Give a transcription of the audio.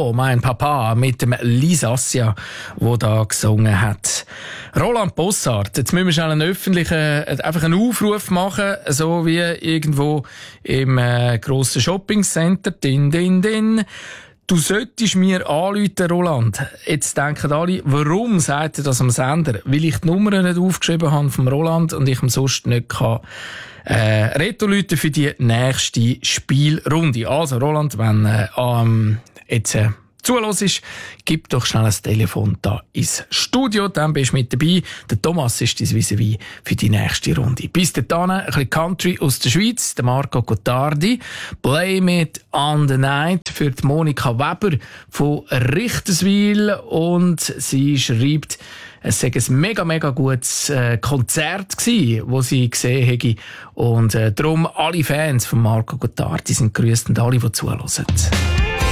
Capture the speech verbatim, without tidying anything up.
Hallo, mein Papa mit dem Lisassia, wo da gesungen hat. Roland Bossart, jetzt müssen wir schnell einen öffentlichen, einfach einen Aufruf machen, so wie irgendwo im äh, grossen Shoppingcenter. Din, din, din. Du solltest mir anrufen, Roland. Jetzt denken alle, warum sagt er das am Sender? Weil ich die Nummer nicht aufgeschrieben habe vom Roland und ich ihm sonst nicht kann, äh, Reto-Leute für die nächste Spielrunde. Also, Roland, wenn äh, ähm, jetzt äh, zuhörst, gib doch schnell ein Telefon da ins Studio, dann bist du mit dabei. Der Thomas ist dein Vis-à-vis für die nächste Runde. Bis dahin ein bisschen Country aus der Schweiz, der Marco Gottardi. Blame It on the Night für die Monika Weber von Richterswil. Und sie schreibt, es sei ein mega, mega gutes äh, Konzert gsi, wo sie gesehen hätte. Und äh, darum alle Fans von Marco Gottardi sind grüßt und alle, die zuhören.